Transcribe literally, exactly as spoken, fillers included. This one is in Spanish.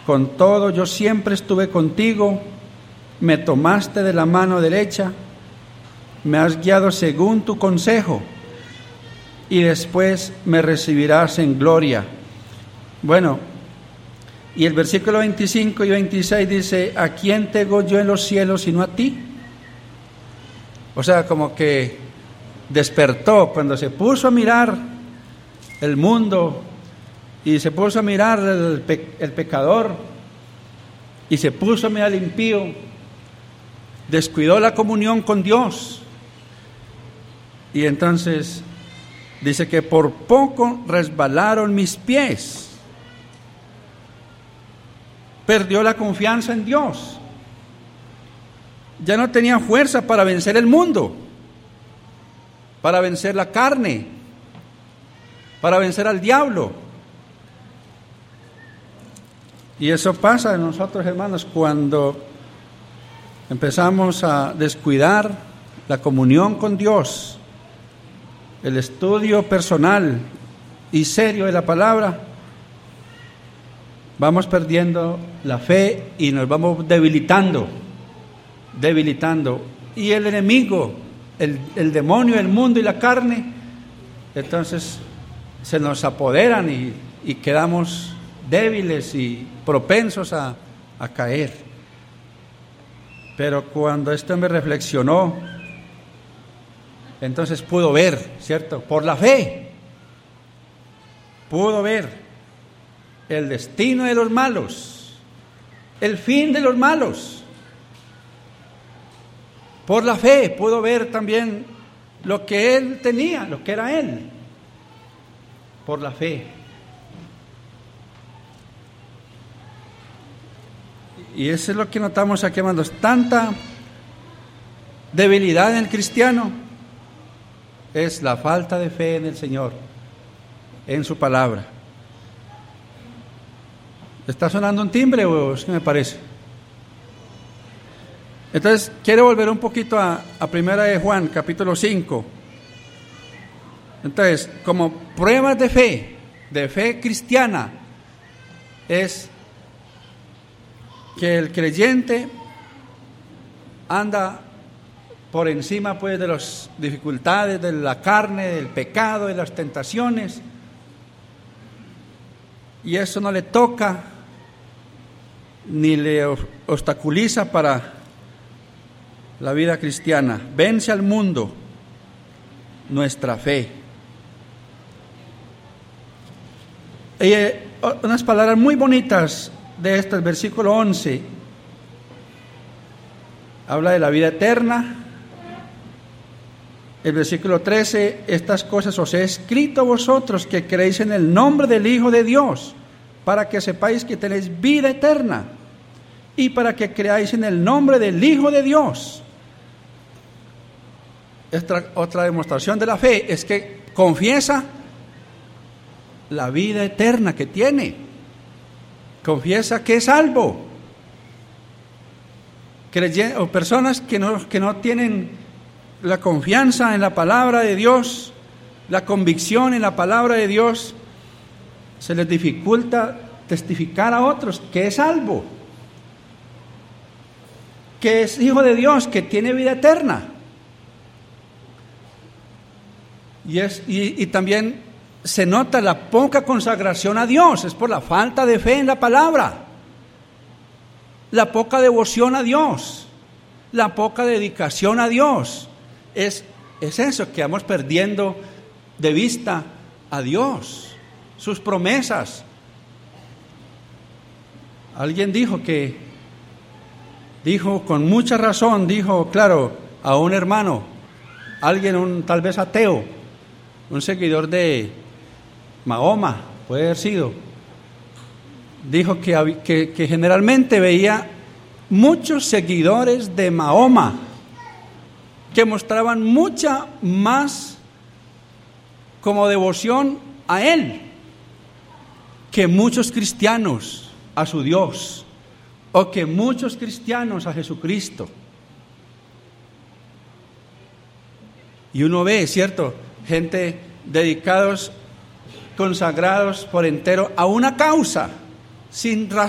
Con todo, yo siempre estuve contigo, me tomaste de la mano derecha, me has guiado según tu consejo, y después me recibirás en gloria. Bueno, y el versículo veinticinco y veintiséis dice: ¿a quién tengo yo en los cielos sino a ti? O sea, como que despertó cuando se puso a mirar el mundo y se puso a mirar el, pe- el pecador y se puso a mirar el impío, descuidó la comunión con Dios, y entonces dice que por poco resbalaron mis pies. Perdió la confianza en Dios. Ya no tenía fuerza para vencer el mundo, para vencer la carne, para vencer al diablo. Y eso pasa en nosotros, hermanos, cuando empezamos a descuidar la comunión con Dios, el estudio personal y serio de la palabra. Vamos perdiendo la fe y nos vamos debilitando, debilitando. Y el enemigo, el, el demonio, el mundo y la carne, entonces se nos apoderan y, y quedamos débiles y propensos a, a caer. Pero cuando este hombre reflexionó, entonces pudo ver, ¿cierto? Por la fe, pudo ver el destino de los malos, el fin de los malos. Por la fe pudo ver también lo que él tenía, lo que era él. Por la fe. Y eso es lo que notamos aquí, hermanos. Tanta debilidad en el cristiano es la falta de fe en el Señor, en su palabra. ¿Está sonando un timbre o qué me parece? Entonces, quiero volver un poquito a, a Primera de Juan, capítulo cinco. Entonces, como pruebas de fe, de fe cristiana, es que el creyente anda por encima, pues, de las dificultades de la carne, del pecado, de las tentaciones, y eso no le toca ni le obstaculiza para la vida cristiana. Vence al mundo nuestra fe. Y eh, unas palabras muy bonitas de este, el versículo once, habla de la vida eterna. El versículo trece: estas cosas os he escrito a vosotros que creéis en el nombre del Hijo de Dios, para que sepáis que tenéis vida eterna, y para que creáis en el nombre del Hijo de Dios. Esta otra demostración de la fe es que confiesa la vida eterna que tiene, confiesa que es salvo. Creyendo, o personas que no, que no tienen la confianza en la palabra de Dios, la convicción en la palabra de Dios, se les dificulta testificar a otros que es salvo, que es hijo de Dios, que tiene vida eterna. Y, es, y, y también se nota la poca consagración a Dios, es por la falta de fe en la palabra, la poca devoción a Dios, la poca dedicación a Dios. Es, es eso, que vamos perdiendo de vista a Dios, sus promesas. Alguien dijo que, dijo con mucha razón, dijo, claro, a un hermano, alguien, un tal vez ateo, un seguidor de Mahoma, puede haber sido, dijo que, que, que generalmente veía muchos seguidores de Mahoma que mostraban mucha más como devoción a él que muchos cristianos a su Dios, o que muchos cristianos a Jesucristo. Y uno ve, ¿cierto?, gente dedicados, consagrados por entero a una causa, sin razón